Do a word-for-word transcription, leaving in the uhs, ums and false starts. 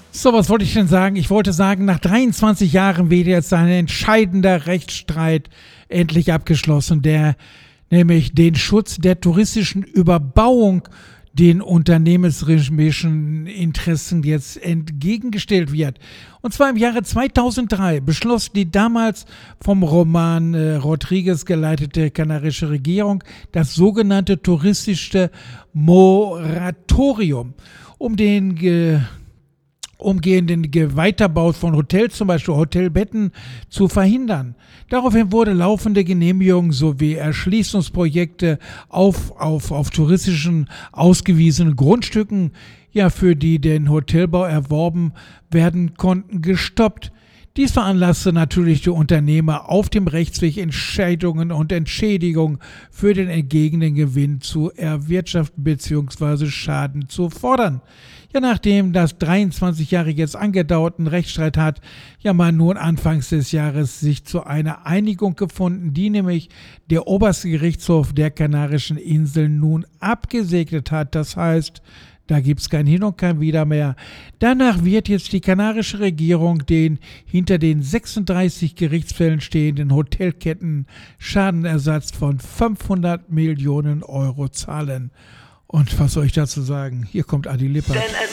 So, was wollte ich denn sagen? Ich wollte sagen, nach dreiundzwanzig Jahren wird jetzt ein entscheidender Rechtsstreit endlich abgeschlossen, der nämlich den Schutz der touristischen Überbauung den unternehmerischen Interessen jetzt entgegengestellt wird. Und zwar im Jahre zweitausenddrei beschloss die damals vom Roman äh, Rodriguez geleitete kanarische Regierung das sogenannte touristische Moratorium, um den ge umgehenden Weiterbau von Hotels, zum Beispiel Hotelbetten, zu verhindern. Daraufhin wurde laufende Genehmigungen sowie Erschließungsprojekte auf, auf, auf touristischen ausgewiesenen Grundstücken, ja, für die den Hotelbau erworben werden konnten, gestoppt. Dies veranlasste natürlich die Unternehmer auf dem Rechtsweg Entscheidungen und Entschädigungen für den entgegenen Gewinn zu erwirtschaften bzw. Schaden zu fordern. Ja, nachdem das dreiundzwanzig Jahre jetzt angedauerten Rechtsstreit hat ja mal nun anfangs des Jahres sich zu einer Einigung gefunden, die nämlich der oberste Gerichtshof der Kanarischen Inseln nun abgesegnet hat. Das heißt, da gibt es kein Hin und kein Wieder mehr. Danach wird jetzt die kanarische Regierung den hinter den sechsunddreißig Gerichtsfällen stehenden Hotelketten Schadenersatz von fünfhundert Millionen Euro zahlen. Und was soll ich dazu sagen? Hier kommt Adi Lippert.